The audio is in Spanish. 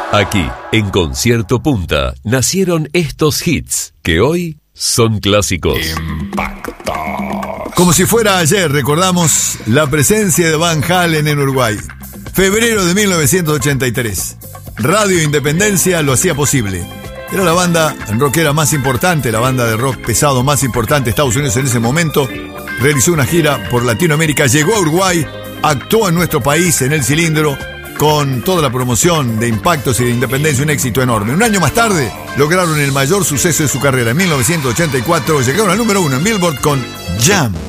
Aquí, en Concierto Punta, nacieron estos hits que hoy son clásicos. Impacto. Como si fuera ayer, recordamos la presencia de Van Halen en Uruguay. Febrero de 1983. Radio Independencia lo hacía posible. Era la banda rockera más importante, la banda de rock pesado más importante de Estados Unidos en ese momento. Realizó una gira por Latinoamérica, llegó a Uruguay, actuó en nuestro país, en El Cilindro, con toda la promoción de Impactos y de Independencia, un éxito enorme. Un año más tarde, lograron el mayor suceso de su carrera. En 1984 llegaron al número 1 en Billboard con Jam.